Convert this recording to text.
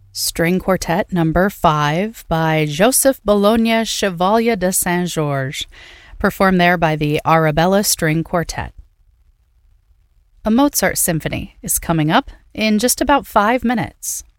String Quartet Number 5 by Joseph Bologna Chevalier de Saint-Georges, performed there by the Arabella String Quartet. A Mozart symphony is coming up in just about 5 minutes.